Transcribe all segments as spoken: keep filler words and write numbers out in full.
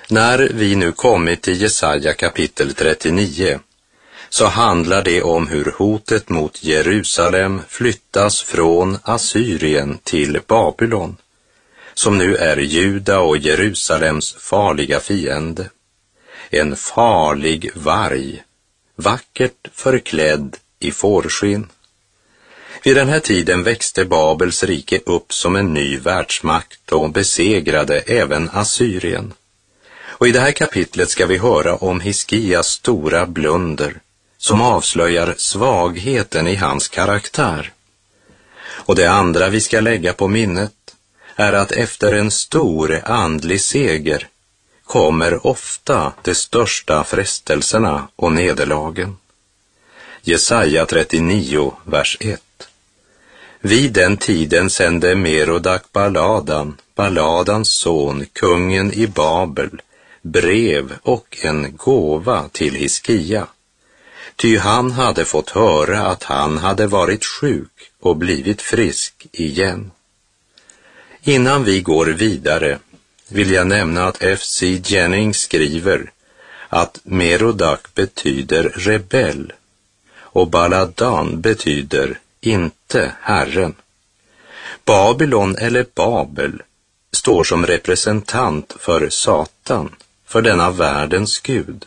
När vi nu kommit till Jesaja kapitel trettionio så handlar det om hur hotet mot Jerusalem flyttas från Assyrien till Babylon, som nu är Juda och Jerusalems farliga fiende. En farlig varg, vackert förklädd i fårskinn. Vid den här tiden växte Babels rike upp som en ny världsmakt och besegrade även Assyrien. Och i det här kapitlet ska vi höra om Hiskias stora blunder som avslöjar svagheten i hans karaktär. Och det andra vi ska lägga på minnet är att efter en stor andlig seger kommer ofta de största frestelserna och nederlagen. Jesaja trettionio, vers ett. Vid den tiden sände Merodak Baladan, Baladans son, kungen i Babel, brev och en gåva till Hiskia. Ty han hade fått höra att han hade varit sjuk och blivit frisk igen. Innan vi går vidare vill jag nämna att F C Jennings skriver att Merodak betyder rebell och Baladan betyder inte Herren. Babylon eller Babel står som representant för Satan, för denna världens gud.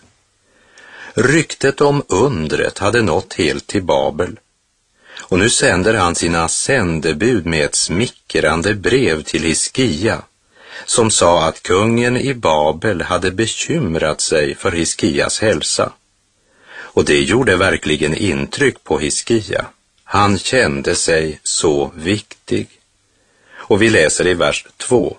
Ryktet om undret hade nått helt till Babel. Och nu sänder han sina sändebud med ett smickrande brev till Hiskia, som sa att kungen i Babel hade bekymrat sig för Hiskias hälsa. Och det gjorde verkligen intryck på Hiskia. Han kände sig så viktig. Och vi läser i vers två.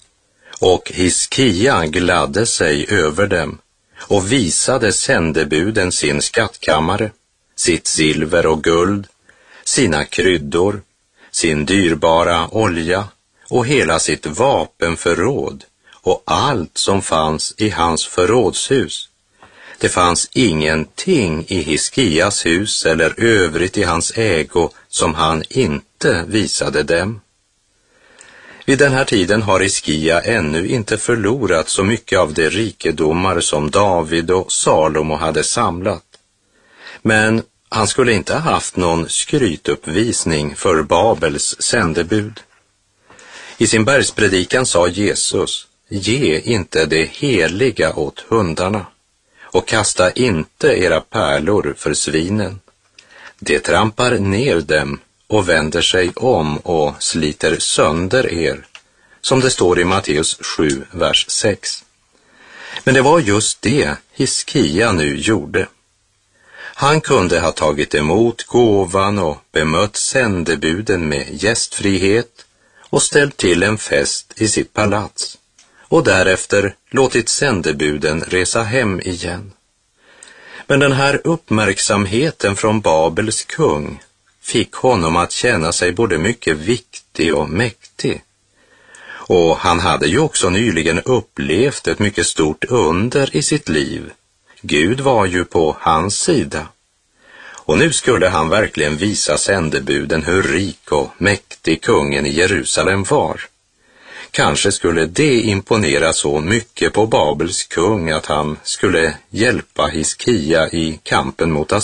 Och Hiskia gladde sig över dem och visade sändebuden sin skattkammare, sitt silver och guld, sina kryddor, sin dyrbara olja och hela sitt vapenförråd och allt som fanns i hans förrådshus. Det fanns ingenting i Hiskias hus eller övrigt i hans ägo som han inte visade dem. Vid den här tiden har Hiskia ännu inte förlorat så mycket av de rikedomar som David och Salomo hade samlat. Men han skulle inte ha haft någon skrytuppvisning för Babels sändebud. I sin bergspredikan sa Jesus, ge inte det heliga åt hundarna och kasta inte era pärlor för svinen. Det trampar ner dem och vänder sig om och sliter sönder er, som det står i Matteus sju, vers sex. Men det var just det Hiskia nu gjorde. Han kunde ha tagit emot gåvan och bemött sändebuden med gästfrihet och ställt till en fest i sitt palats och därefter låtit sändebuden resa hem igen. Men den här uppmärksamheten från Babels kung fick honom att känna sig både mycket viktig och mäktig. Och han hade ju också nyligen upplevt ett mycket stort under i sitt liv. Gud var ju på hans sida. Och nu skulle han verkligen visa sändebuden hur rik och mäktig kungen i Jerusalem var. Kanske skulle det imponera så mycket på Babels kung att han skulle hjälpa Hiskia i kampen mot